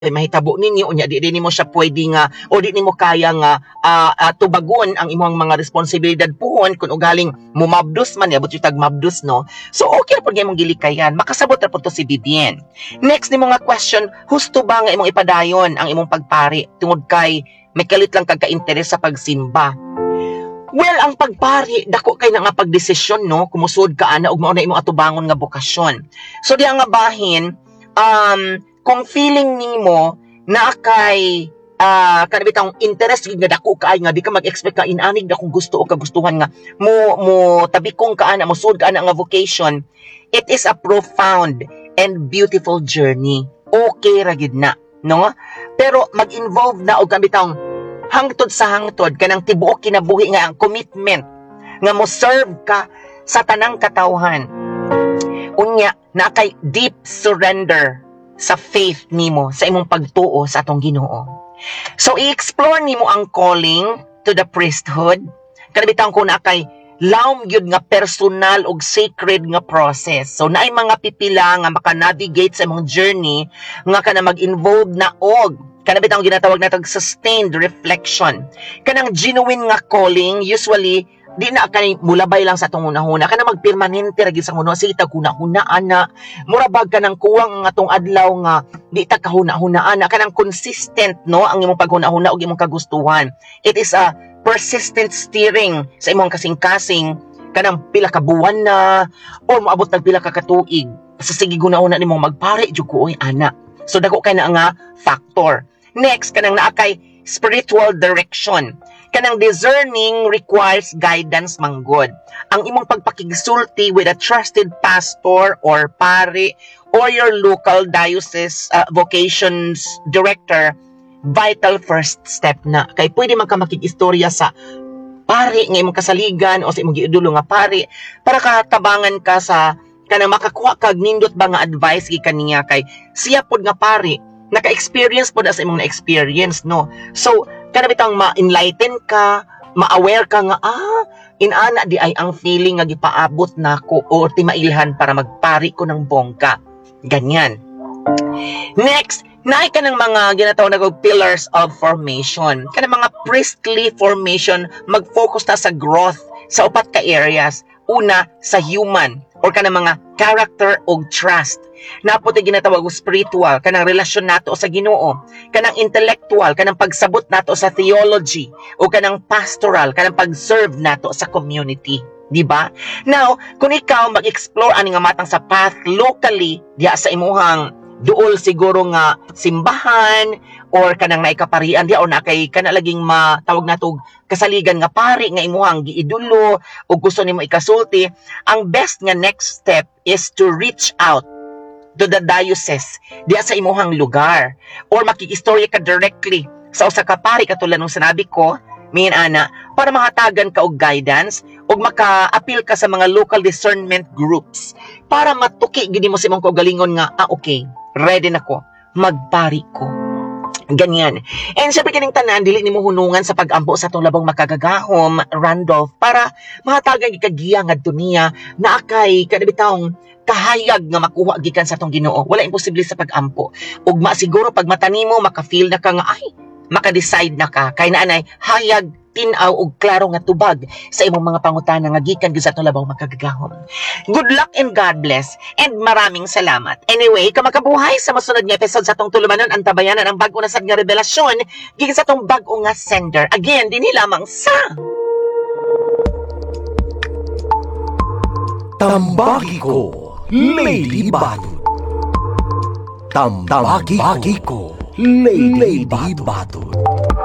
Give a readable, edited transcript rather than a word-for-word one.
mahitabo ninyo unya di nimo siya pwede nga o di nimo kaya nga tubagon ang imong mga responsibilidad puhon kung ugaling mumabdos man abot yung tag mabdos no. So okay ra pud nga imong gilikayan, makasabot ra pud to si Vivian. Next nimo nga question, husto ba nga imong ipadayon ang imong pagpari tungod kay may kalit lang kag ka-interes sa pagsimba? Well, ang pagpari dako kay na nga pagdesisyon no, kumusud ka ana ug mao na imong atubangon nga bokasyon. So diha nga bahin kung feeling nimo na kay kanabitang interest nga dako kaay nga di ka mag-expect ka inanig na kung gusto o kagustuhan nga mo tabikong ka ana mo sud ka ana nga vocation, it is a profound and beautiful journey. Okay ra gid na no, pero mag-involve na og kanabitang hangtod sa hangtod kanang tibuok kinabuhi nga ang commitment nga mo serve ka sa tanang katawhan. Unya na kay deep surrender sa faith nimo sa imong pagtuo sa atong Ginoo. So i-explore nimo ang calling to the priesthood. Kanabitang ko na kay lawm gyud nga personal ug sacred nga process. So naay mga pipila nga maka-navigate sa imong journey nga kana mag-involve na og kanabitang ginatawag natag sustained reflection. Kanang genuine nga calling usually di na kay mulabay lang sa atong hunahuna kana magpermanente ra gyud sa kuno sita hunahunaan na murabag kanang kuwang nga atong adlaw nga di ta kahunahunaan na kanang consistent no ang imong paghunahuna ug imong kagustuhan. It is a persistent steering sa imong kasing-kasing kanang pila ka buwan na or moabot tag pila ka katuig sa sige hunahuna nimong magpare jud ko oy ana. So dako kay na nga factor. Next kanang naa kay spiritual direction. Kanang discerning requires guidance manggod. Ang imong pagpakigsulti with a trusted pastor or pari or your local diocese vocations director, vital first step na. Kay pwede man ka makikistorya sa pari nga imong kasaligan o sa imong giidulo nga pari para katabangan ka sa kanang makakuha kag nindot ba nga advice gikan niya kay siya pod nga pari naka-experience po na sa imong na-experience, no? So, kanabitang ma-enlighten ka, ma-aware ka nga, inana di ay ang feeling nga gipaabot na ko o timailhan para magpari ko ng bongga. Ganyan. Next, naay ka ng mga ginatawag na pillars of formation. Kanang mga priestly formation, mag-focus na sa growth sa upat ka areas. Una, sa human or kanang mga character o trust. Naputi ginatawag og spiritual, kanang relasyon nato sa Ginoo, kanang intellectual, kanang pagsabot nato sa theology, o kanang pastoral, kanang pag-serve nato sa community. Di ba? Now, kung ikaw mag-explore ani nga matang sa path locally diya sa imuhang duol siguro nga simbahan or kanang naikaparian diya o na kay kana laging matawag nato kasaligan nga pari nga imuhang giidulo o gusto nimo ikasulti, ang best nga next step is to reach out to the diocese diya sa imuhang lugar or makikistorya ka directly sa usa ka pari katulad ng sinabi ko min ana para mahatagan ka og guidance ug maka-appeal ka sa mga local discernment groups para matuki gid mo sa imong kaugalingon nga okay, ready na ko magpari ko. Ganyan. And syempre kining tanan dili nimo hunungan sa pag-ampo sa atong labang makagagahom, Randolph, para mahatagan gikagiya ngadto niya na akay kanabitawng kahayag nga makuha gikan sa atong Ginoo. Wala imposible sa pag-ampo. Ug siguro pag mata nimo maka-feel na ka nga ay maka-decide na ka kay naanay hayag tinaw og klaro nga tubag sa imong mga pangutana nga gikan gyud sa atong labang makagagahom. Good luck and God bless and maraming salamat. Anyway, kamakabuhay sa mosunod nga episode sa atong tulumanon ang tabayanan ang bag-o na sad nga revelasyon gikan sa atong bag-o nga sender. Again, dinhi lamang sa Tambagi ko, Lady Batot. Tambagi ko, Lady Batot.